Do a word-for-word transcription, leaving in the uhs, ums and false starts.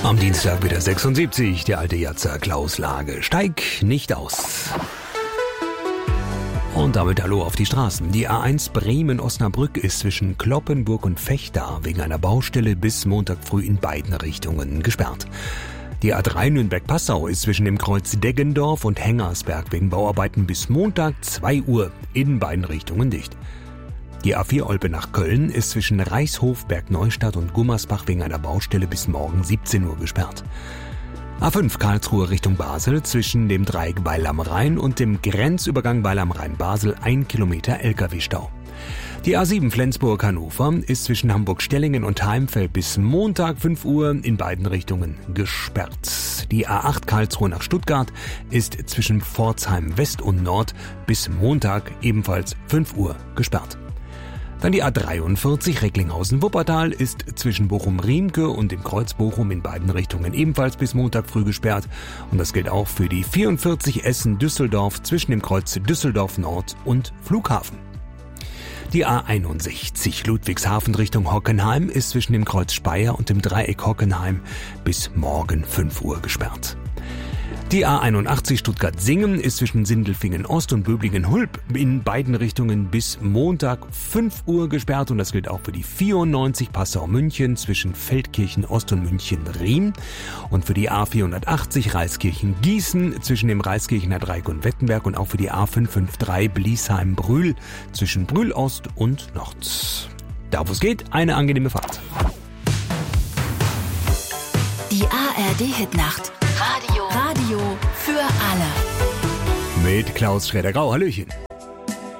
Am Dienstag wieder sechsundsiebzig, der alte Jatzer Klaus Lage. Steig nicht aus. Und damit hallo auf die Straßen. Die A eins Bremen-Osnabrück ist zwischen Cloppenburg und Vechta wegen einer Baustelle bis Montag früh in beiden Richtungen gesperrt. Die A drei Nürnberg-Passau ist zwischen dem Kreuz Deggendorf und Hengersberg wegen Bauarbeiten bis Montag zwei Uhr in beiden Richtungen dicht. Die A vier Olpe nach Köln ist zwischen Reichshofberg-Neustadt und Gummersbach wegen einer Baustelle bis morgen siebzehn Uhr gesperrt. A fünf Karlsruhe Richtung Basel zwischen dem Dreieck Weil am Rhein und dem Grenzübergang Weil am Rhein-Basel ein Kilometer L K W-Stau. Die A sieben Flensburg-Hannover ist zwischen Hamburg-Stellingen und Heimfeld bis Montag fünf Uhr in beiden Richtungen gesperrt. Die A acht Karlsruhe nach Stuttgart ist zwischen Pforzheim West und Nord bis Montag ebenfalls fünf Uhr gesperrt. Dann die A dreiundvierzig Recklinghausen-Wuppertal ist zwischen Bochum-Riemke und dem Kreuz Bochum in beiden Richtungen ebenfalls bis Montag früh gesperrt. Und das gilt auch für die vierundvierzig Essen-Düsseldorf zwischen dem Kreuz Düsseldorf-Nord und Flughafen. Die A einundsechzig Ludwigshafen Richtung Hockenheim ist zwischen dem Kreuz Speyer und dem Dreieck Hockenheim bis morgen fünf Uhr gesperrt. Die A einundachtzig Stuttgart-Singen ist zwischen Sindelfingen Ost und Böblingen-Hulb in beiden Richtungen bis Montag fünf Uhr gesperrt. Und das gilt auch für die vierundneunzig Passau-München zwischen Feldkirchen Ost und München-Riem. Und für die A vierhundertachtzig Reiskirchen-Gießen zwischen dem Reiskirchener Dreieck und Wettenberg. Und auch für die A fünfhundertdreiundfünfzig Bliesheim-Brühl zwischen Brühl Ost und Nord. Da wo es geht, eine angenehme Fahrt. Die A R D-Hitnacht. Radio. Radio für alle. Mit Klaus Schroeder-Grau. Hallöchen.